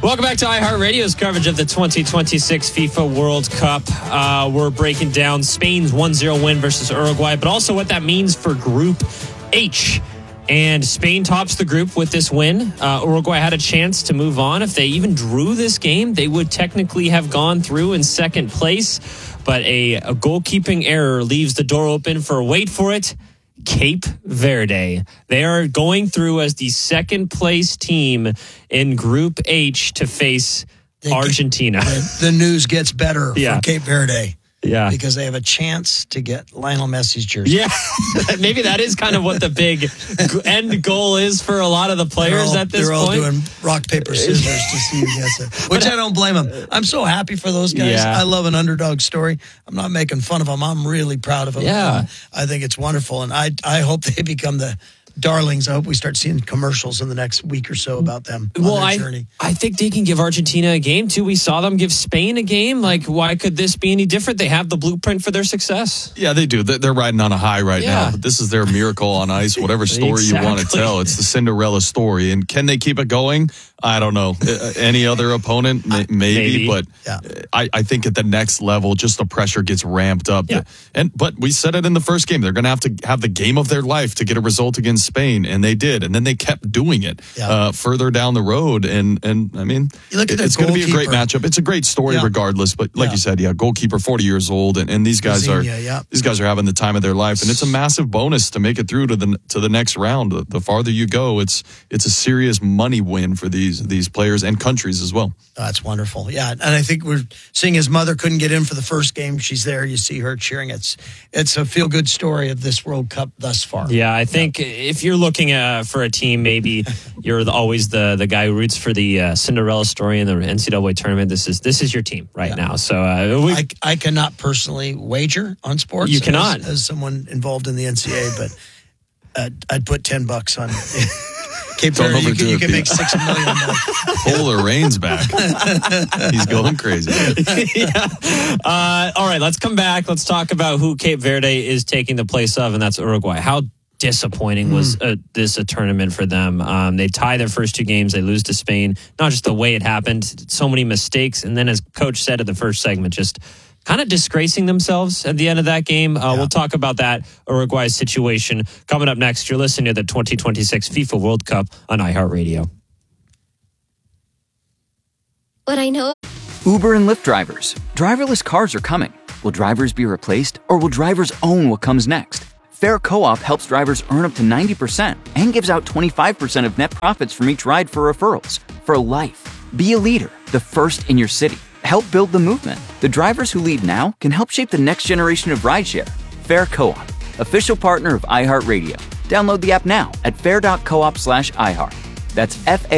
Welcome back to iHeartRadio's coverage of the 2026 FIFA World Cup. We're breaking down Spain's 1-0 win versus Uruguay, but also what that means for Group H. And Spain tops the group with this win. Uruguay had a chance to move on. If they even drew this game, they would technically have gone through in second place. But a goalkeeping error leaves the door open for, wait for it, Cape Verde. They are going through as the second place team in Group H to face Argentina. The news gets better for Cape Verde. Yeah. Because they have a chance to get Lionel Messi's jersey. Yeah. Maybe that is kind of what the big end goal is for a lot of the players at this point. They're all doing rock, paper, scissors to see who gets it. Which I don't blame them. I'm so happy for those guys. Yeah. I love an underdog story. I'm not making fun of them. I'm really proud of them. Yeah. I think it's wonderful. And I hope they become the darlings. I hope we start seeing commercials in the next week or so about them on their journey. I think they can give Argentina a game, too. We saw them give Spain a game. Like, why could this be any different? They have the blueprint for their success. Yeah, they do. They're riding on a high right now. But this is their miracle on ice, whatever story you want to tell. It's the Cinderella story. And can they keep it going? I don't know. Any other opponent? Maybe. But I think at the next level, just the pressure gets ramped up. Yeah. But we said it in the first game. They're going to have the game of their life to get a result against Spain, and they did. And then they kept doing it further down the road. And I mean, it's going to be a great matchup. It's a great story regardless. But like you said, goalkeeper, 40 years old, and these guys are having the time of their life, and it's a massive bonus to make it through to the next round. The farther you go, it's a serious money win for these players and countries as well. Oh, that's wonderful. Yeah, and I think we're seeing his mother couldn't get in for the first game. She's there. You see her cheering. It's a feel-good story of this World Cup thus far. Yeah, I think if you're looking for a team, maybe you're always the guy who roots for the Cinderella story in the NCAA tournament. This is your team right now. So I cannot personally wager on sports. You cannot, as someone involved in the NCAA, but I'd put $10 on Cape Verde. You can make $6 million. Polar Rain's back. He's going crazy. All right, let's come back. Let's talk about who Cape Verde is taking the place of, and that's Uruguay. How disappointing was this a tournament for them? They tie their first two games. They lose to Spain. Not just the way it happened, so many mistakes. And then as Coach said at the first segment, just kind of disgracing themselves at the end of that game. We'll talk about that Uruguay situation coming up next. You're listening to the 2026 FIFA World Cup on iHeartRadio. But I know Uber and Lyft drivers. Driverless cars are coming. Will drivers be replaced, or will drivers own what comes next? Fair Co-op helps drivers earn up to 90% and gives out 25% of net profits from each ride for referrals. For life. Be a leader, the first in your city. Help build the movement. The drivers who lead now can help shape the next generation of rideshare. Fair Co-op, official partner of iHeartRadio. Download the app now at fair.coop/iHeart. That's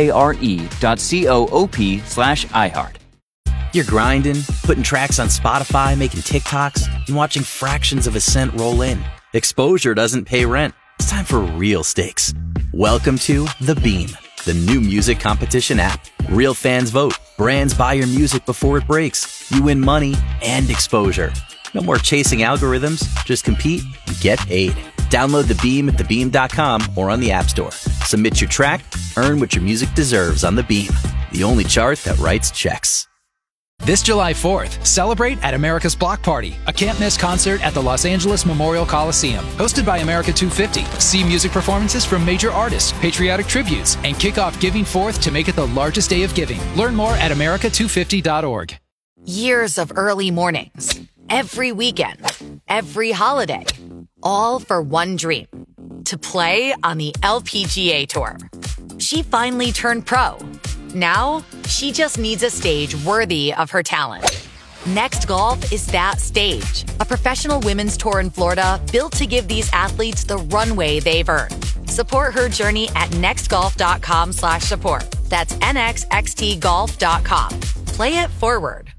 FARE.coop/iHeart. You're grinding, putting tracks on Spotify, making TikToks, and watching fractions of a cent roll in. Exposure doesn't pay rent. It's time for real stakes. Welcome to The Beam, the new music competition app. Real fans vote. Brands buy your music before it breaks. You win money and exposure. No more chasing algorithms. Just compete and get paid. Download The Beam at thebeam.com or on the App Store. Submit your track, earn what your music deserves on The Beam, the only chart that writes checks. This July 4th, celebrate at America's Block Party, a can't-miss concert at the Los Angeles Memorial Coliseum. Hosted by America 250. See music performances from major artists, patriotic tributes, and kick off Giving 4th to make it the largest day of giving. Learn more at america250.org. Years of early mornings, every weekend, every holiday, all for one dream, to play on the LPGA Tour. She finally turned pro. Now, she just needs a stage worthy of her talent. Next Golf is that stage. A professional women's tour in Florida built to give these athletes the runway they've earned. Support her journey at nextgolf.com/support. That's nxxtgolf.com. Play it forward.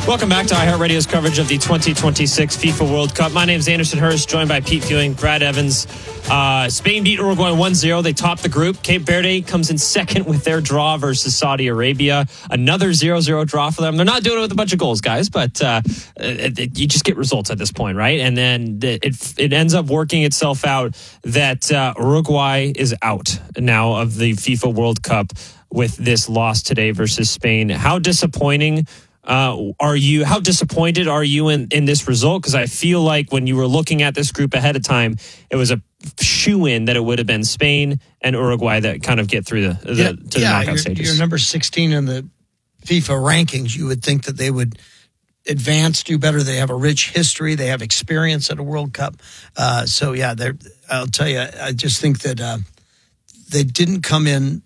Welcome back to iHeartRadio's coverage of the 2026 FIFA World Cup. My name is Anderson Hurst, joined by Pete Fewing, Brad Evans. Spain beat Uruguay 1-0. They topped the group. Cape Verde comes in second with their draw versus Saudi Arabia. Another 0-0 draw for them. They're not doing it with a bunch of goals, guys, but you just get results at this point, right? And then it ends up working itself out that Uruguay is out now of the FIFA World Cup with this loss today versus Spain. How disappointing how disappointed are you in this result? Because I feel like when you were looking at this group ahead of time, it was a shoo-in that it would have been Spain and Uruguay that kind of get through the knockout stages. You're number 16 in the FIFA rankings. You would think that they would advance, do better. They have a rich history. They have experience at a World Cup. I'll tell you, I just think that they didn't come in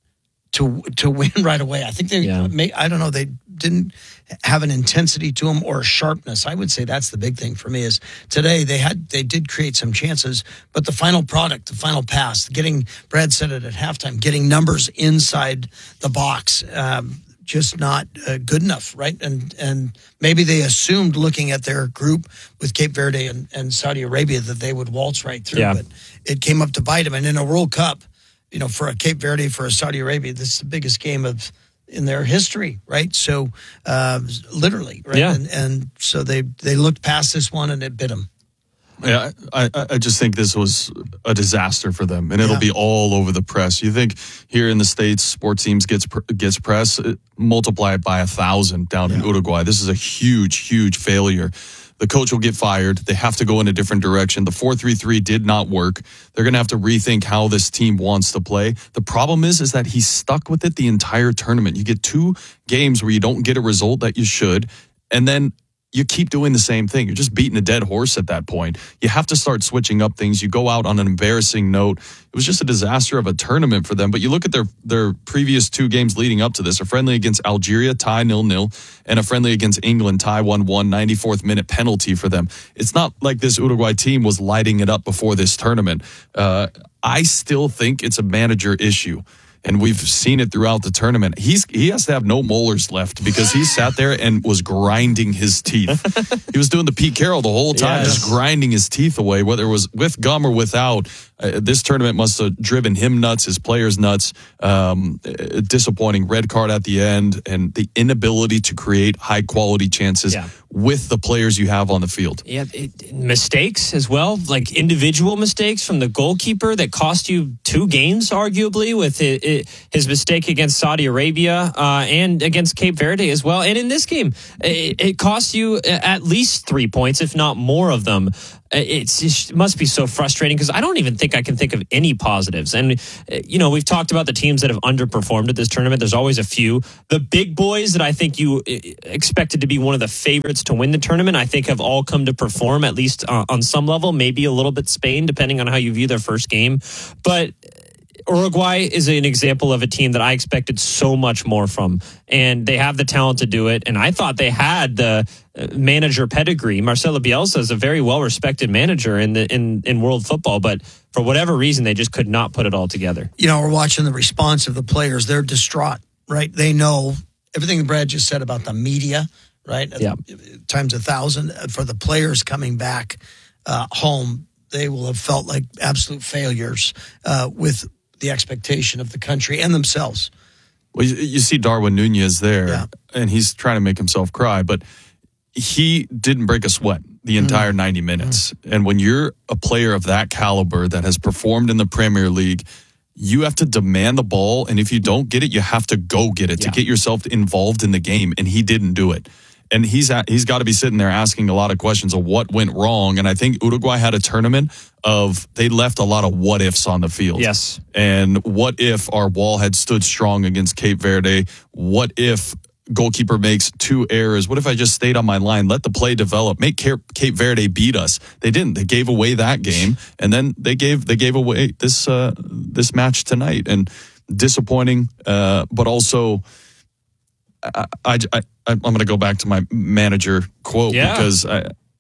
to win right away. I think they didn't have an intensity to them or a sharpness. I would say that's the big thing for me is today they did create some chances, but the final product, the final pass, Brad said it at halftime, getting numbers inside the box, just not good enough, right? And maybe they assumed looking at their group with Cape Verde and Saudi Arabia that they would waltz right through, but it came up to bite them. And in a World Cup, for a Cape Verde, for a Saudi Arabia, this is the biggest game in their history, right? So, literally, right? Yeah. And so they looked past this one and it bit them. Yeah, I just think this was a disaster for them, and it'll be all over the press. You think here in the States, sports teams gets press, multiply it by 1,000 down in Uruguay. This is a huge, huge failure. The coach will get fired. They have to go in a different direction. The 4-3-3 did not work. They're going to have to rethink how this team wants to play. The problem is that he's stuck with it the entire tournament. You get 2 games where you don't get a result that you should, and then you keep doing the same thing. You're just beating a dead horse at that point. You have to start switching up things. You go out on an embarrassing note. It was just a disaster of a tournament for them. But you look at their previous 2 games leading up to this, a friendly against Algeria, tie 0-0, and a friendly against England, tie 1-1, 94th minute penalty for them. It's not like this Uruguay team was lighting it up before this tournament. I still think it's a manager issue. And we've seen it throughout the tournament. He has to have no molars left because he sat there and was grinding his teeth. He was doing the Pete Carroll the whole time, just grinding his teeth away, whether it was with gum or without. This tournament must have driven him nuts, his players nuts. Disappointing red card at the end and the inability to create high-quality chances with the players you have on the field. Yeah, mistakes as well, like individual mistakes from the goalkeeper that cost you 2 games, arguably, with his mistake against Saudi Arabia and against Cape Verde as well. And in this game, it cost you at least 3 points, if not more of them. It must be so frustrating because I don't even think I can think of any positives. And, we've talked about the teams that have underperformed at this tournament. There's always a few. The big boys that I think you expected to be one of the favorites to win the tournament, I think have all come to perform, at least on some level, maybe a little bit Spain, depending on how you view their first game. But Uruguay is an example of a team that I expected so much more from, and they have the talent to do it. And I thought they had the manager pedigree. Marcelo Bielsa is a very well-respected manager in world football, but for whatever reason, they just could not put it all together. We're watching the response of the players. They're distraught, right? They know everything Brad just said about the media, right? Yeah. Times 1,000 for the players coming back home. They will have felt like absolute failures with the expectation of the country and themselves. Well, you see Darwin Nunez there, and he's trying to make himself cry, but he didn't break a sweat the entire 90 minutes. And when you're a player of that caliber that has performed in the Premier League, you have to demand the ball, and if you don't get it, you have to go get it to get yourself involved in the game, and he didn't do it. And he's got to be sitting there asking a lot of questions of what went wrong. And I think Uruguay had a tournament they left a lot of what ifs on the field. Yes. And what if our wall had stood strong against Cape Verde? What if goalkeeper makes 2 errors? What if I just stayed on my line, let the play develop, make Cape Verde beat us? They didn't. They gave away that game, and then they gave away this match tonight. And disappointing, but also I'm going to go back to my manager quote because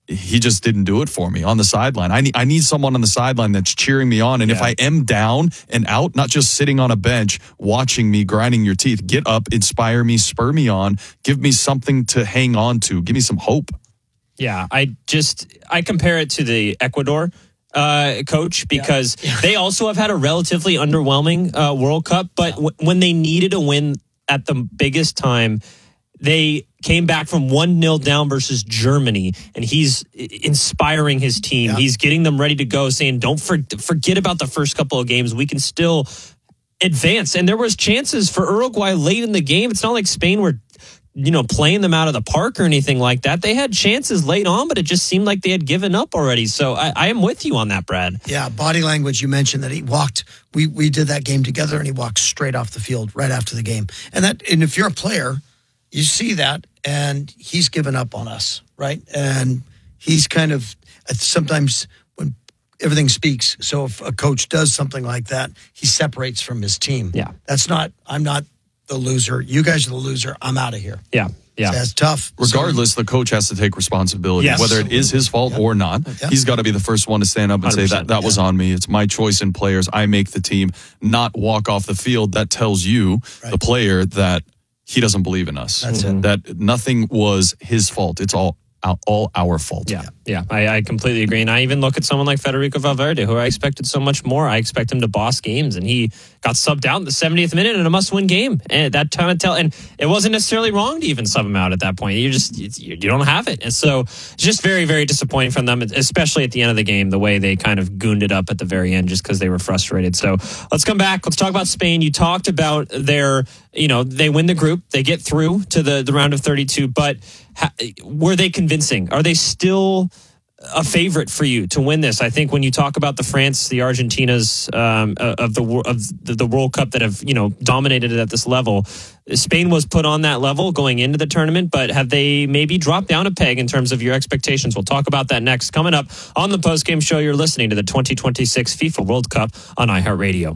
he just didn't do it for me on the sideline. I need someone on the sideline that's cheering me on. And if I am down and out, not just sitting on a bench watching me grinding your teeth, get up, inspire me, spur me on, give me something to hang on to, give me some hope. Yeah, I compare it to the Ecuador coach because they also have had a relatively underwhelming World Cup, but when they needed a win at the biggest time, they came back from 1-0 down versus Germany, and he's inspiring his team. Yeah. He's getting them ready to go, saying, don't forget about the first couple of games. We can still advance. And there was chances for Uruguay late in the game. It's not like Spain were playing them out of the park or anything like that. They had chances late on, but it just seemed like they had given up already. So I am with you on that, Brad. Yeah, body language, you mentioned that he walked. We did that game together, and he walked straight off the field right after the game. And if you're a player, you see that, and he's given up on us, right? And he's kind of, sometimes when everything speaks, so if a coach does something like that, he separates from his team. Yeah. I'm not the loser. You guys are the loser. I'm out of here. Yeah. Yeah. So that's tough. Regardless, the coach has to take responsibility, whether it is his fault or not. Yep. He's got to be the first one to stand up and say that was on me. It's my choice in players. I make the team, not walk off the field. That tells you, the player, that he doesn't believe in us. That's it. That nothing was his fault. It's all our fault. Yeah. I completely agree. And I even look at someone like Federico Valverde, who I expected so much more. I expect him to boss games, and he got subbed out in the 70th minute in a must-win game. And that kind of and it wasn't necessarily wrong to even sub him out at that point. You don't have it. And so it's just very, very disappointing from them, especially at the end of the game, the way they kind of gooned it up at the very end just because they were frustrated. So let's come back. Let's talk about Spain. You talked about they win the group. They get through to the round of 32, but were they convincing? Are they still a favorite for you to win this? I think when you talk about the France, the Argentinas of the World Cup that have dominated it at this level, Spain was put on that level going into the tournament, but have they maybe dropped down a peg in terms of your expectations? We'll talk about that next. Coming up on the postgame show, you're listening to the 2026 FIFA World Cup on iHeartRadio.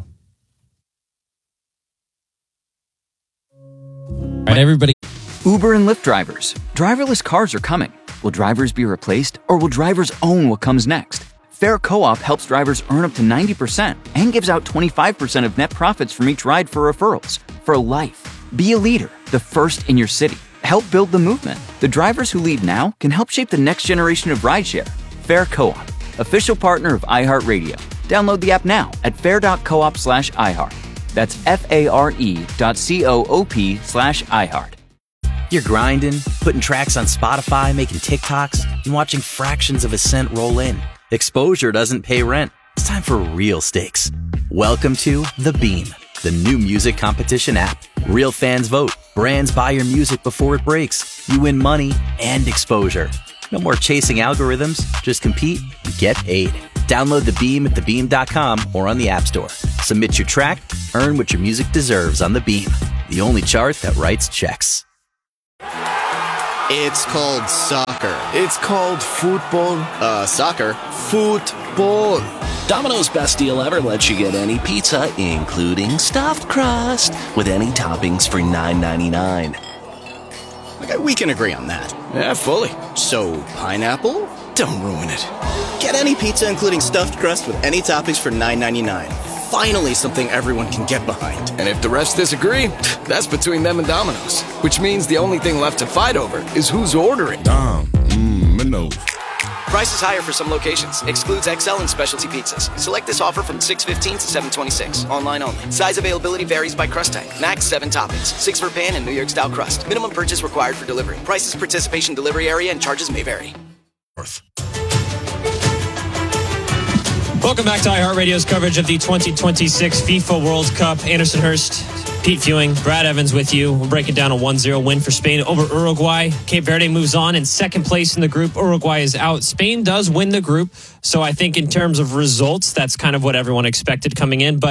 All right, everybody. Uber and Lyft drivers. Driverless cars are coming. Will drivers be replaced, or will drivers own what comes next? Fair Co-op helps drivers earn up to 90% and gives out 25% of net profits from each ride for referrals. For life. Be a leader, the first in your city. Help build the movement. The drivers who lead now can help shape the next generation of rideshare. Fair Co-op, official partner of iHeartRadio. Download the app now at fair.coop/iHeart. That's FARE.coop/iHeart. You're grinding, putting tracks on Spotify, making TikToks, and watching fractions of a cent roll in. Exposure doesn't pay rent. It's time for real stakes. Welcome to The Beam, the new music competition app. Real fans vote. Brands buy your music before it breaks. You win money and exposure. No more chasing algorithms. Just compete and get paid. Download The Beam at thebeam.com or on the App Store. Submit your track, earn what your music deserves on The Beam, the only chart that writes checks. It's called soccer. It's called football. Soccer. Football. Domino's best deal ever lets you get any pizza, including stuffed crust, with any toppings for $9.99. Okay, we can agree on that. Yeah, fully. So, pineapple? Don't ruin it. Get any pizza, including stuffed crust, with any toppings for $9.99. Finally, something everyone can get behind. And if the rest disagree, that's between them and Domino's. Which means the only thing left to fight over is who's ordering. Domino's. Prices higher for some locations. Excludes XL and specialty pizzas. Select this offer from 6/15 to 7/26. Online only. Size availability varies by crust type. Max 7 toppings. 6 for pan and New York style crust. Minimum purchase required for delivery. Prices, participation, delivery area, and charges may vary. Welcome back to iHeartRadio's coverage of the 2026 FIFA World Cup. Anderson Hurst, Pete Fewing, Brad Evans with you. We're breaking down a 1-0 win for Spain over Uruguay. Cape Verde moves on in second place in the group. Uruguay is out. Spain does win the group. So I think in terms of results, that's kind of what everyone expected coming in. But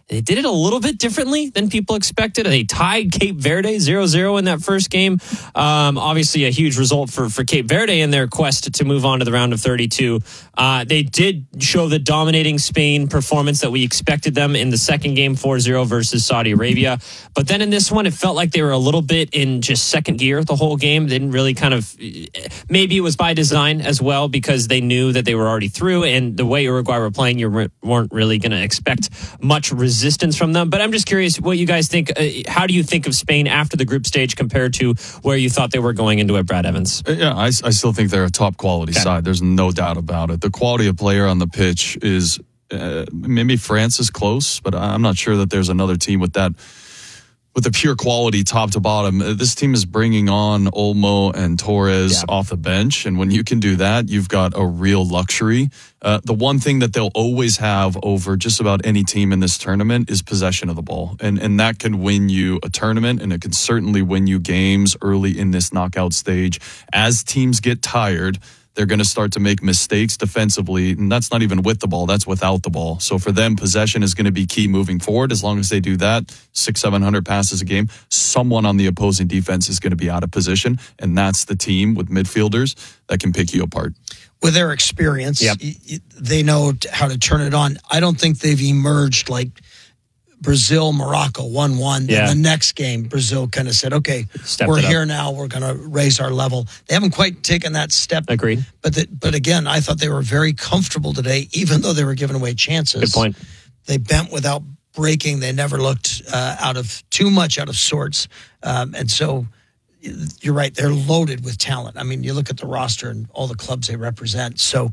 They did it a little bit differently than people expected. They tied Cape Verde 0-0 in that first game. Obviously, a huge result for Cape Verde in their quest to move on to the round of 32. They did show the dominating Spain performance that we expected them in the second game, 4-0 versus Saudi Arabia. But then in this one, it felt like they were a little bit in just second gear the whole game. They didn't really maybe it was by design as well, because they knew that they were already through, and the way Uruguay were playing, you weren't really going to expect much resistance from them. But I'm just curious what you guys think. How do you think of Spain after the group stage compared to where you thought they were going into it, Brad Evans? Yeah, I still think they're a top quality side. There's no doubt about it. The quality of player on the pitch is maybe France is close, but I'm not sure that there's another team with the pure quality top to bottom. This team is bringing on Olmo and Torres off the bench, and when you can do that, you've got a real luxury. The one thing that they'll always have over just about any team in this tournament is possession of the ball, and that can win you a tournament, and it can certainly win you games early in this knockout stage. As teams get tired, they're going to start to make mistakes defensively, and that's not even with the ball, that's without the ball. So for them, possession is going to be key moving forward. As long as they do that, 600-700 passes a game, someone on the opposing defense is going to be out of position, and that's the team with midfielders that can pick you apart. With their experience, they know how to turn it on. I don't think they've emerged like Brazil, Morocco 1-1. Yeah. And the next game, Brazil kind of said, okay, we're here now. We're going to raise our level. They haven't quite taken that step. Agreed. But again, I thought they were very comfortable today, even though they were giving away chances. Good point. They bent without breaking. They never looked too much out of sorts. And so you're right. They're loaded with talent. I mean, you look at the roster and all the clubs they represent. So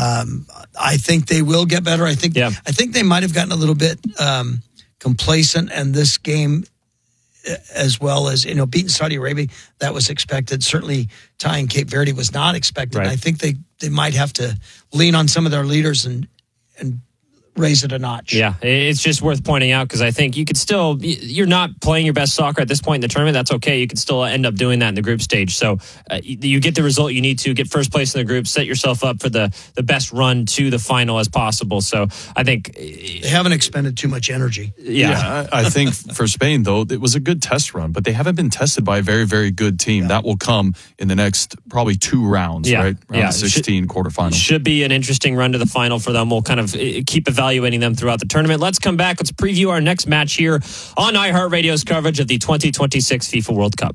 I think they will get better. I think they might have gotten a little bit complacent, and this game, as well as beating Saudi Arabia, that was expected. Certainly tying Cape Verde was not expected. Right. I think they might have to lean on some of their leaders and raise it a notch. Yeah, it's just worth pointing out, because I think you could still, you're not playing your best soccer at this point in the tournament. That's okay. You can still end up doing that in the group stage. So you get the result you need to, get first place in the group, set yourself up for the best run to the final as possible. So I think they haven't expended too much energy. Yeah, I think for Spain, though, it was a good test run, but they haven't been tested by a very, very good team. That will come in the next probably 2 rounds, right? Round 16, quarterfinal. Should be an interesting run to the final for them. We'll kind of keep evaluating them throughout the tournament. Let's come back. Let's preview our next match here on iHeartRadio's coverage of the 2026 FIFA World Cup.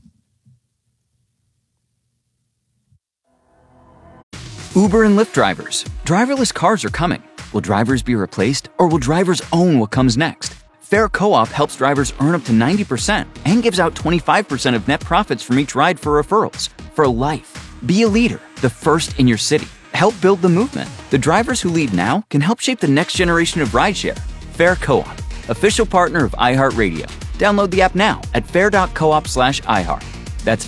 Uber and Lyft drivers. Driverless cars are coming. Will drivers be replaced, or will drivers own what comes next? Fair Co-op helps drivers earn up to 90% and gives out 25% of net profits from each ride for referrals. For life. Be a leader, the first in your city. Help build the movement. The drivers who lead now can help shape the next generation of rideshare. Fair Co-op, official partner of iHeartRadio. Download the app now at fair.coop/iHeart. That's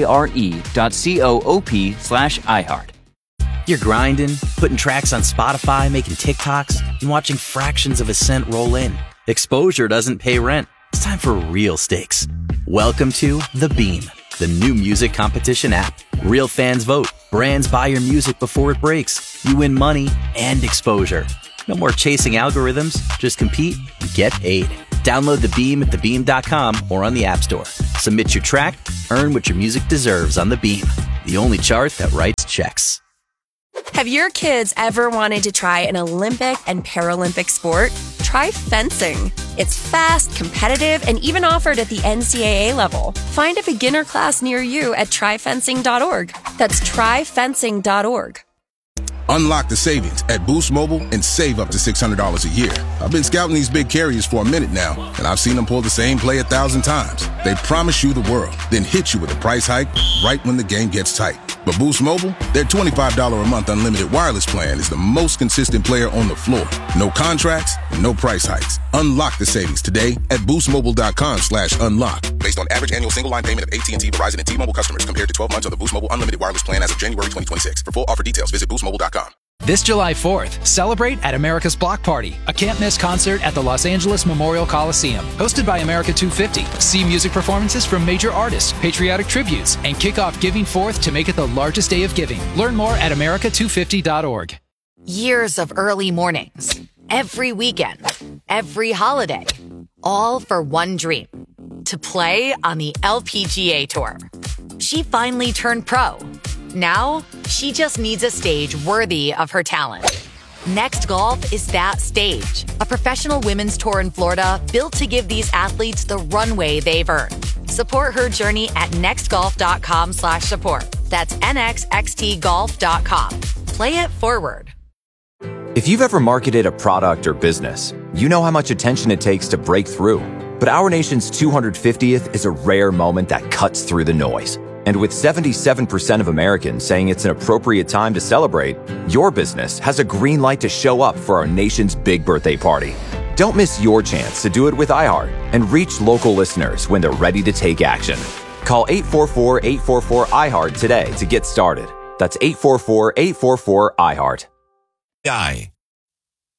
FARE.coop/iHeart. You're grinding, putting tracks on Spotify, making TikToks, and watching fractions of a cent roll in. Exposure doesn't pay rent. It's time for real stakes. Welcome to The Beam, the new music competition app. Real fans vote. Brands buy your music before it breaks. You win money and exposure. No more chasing algorithms. Just compete and get paid. Download The Beam at thebeam.com or on the App Store. Submit your track, earn what your music deserves on The Beam, the only chart that writes checks. Have your kids ever wanted to try an Olympic and Paralympic sport? Try fencing. It's fast, competitive, and even offered at the NCAA level. Find a beginner class near you at tryfencing.org. That's tryfencing.org. Unlock the savings at Boost Mobile and save up to $600 a year. I've been scouting these big carriers for a minute now, and I've seen them pull the same play 1,000 times. They promise you the world, then hit you with a price hike right when the game gets tight. But Boost Mobile, their $25 a month unlimited wireless plan is the most consistent player on the floor. No contracts, no price hikes. Unlock the savings today at boostmobile.com/unlock. Based on average annual single line payment of AT&T, Verizon, and T-Mobile customers compared to 12 months on the Boost Mobile unlimited wireless plan as of January 2026. For full offer details, visit boostmobile.com. This July 4th, celebrate at America's Block Party, a can't-miss concert at the Los Angeles Memorial Coliseum. Hosted by America 250. See music performances from major artists, patriotic tributes, and kick off Giving Forth to make it the largest day of giving. Learn more at america250.org. Years of early mornings, every weekend, every holiday. All for one dream. To play on the LPGA Tour. She finally turned pro. Now, she just needs a stage worthy of her talent. Next Golf is that stage. A professional women's tour in Florida built to give these athletes the runway they've earned. Support her journey at nextgolf.com/support. That's nxxtgolf.com. Play it forward. If you've ever marketed a product or business, you know how much attention it takes to break through. But our nation's 250th is a rare moment that cuts through the noise. And with 77% of Americans saying it's an appropriate time to celebrate, your business has a green light to show up for our nation's big birthday party. Don't miss your chance to do it with iHeart and reach local listeners when they're ready to take action. Call 844-844-iHeart today to get started. That's 844-844-iHeart.